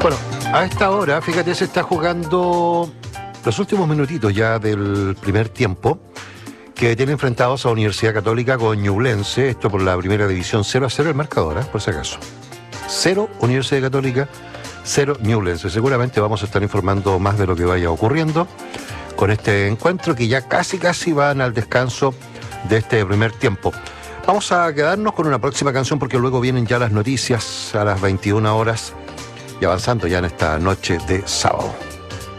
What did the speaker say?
Bueno, a esta hora, fíjate, se está jugando los últimos minutitos ya del primer tiempo, que tiene enfrentados a Universidad Católica con Ñublense, esto por la primera división, 0-0 el marcador, por si acaso. 0 Universidad Católica, 0 Ñublense. Seguramente vamos a estar informando más de lo que vaya ocurriendo con este encuentro, que ya casi van al descanso de este primer tiempo. Vamos a quedarnos con una próxima canción porque luego vienen ya las noticias a las 21 horas y avanzando ya en esta noche de sábado.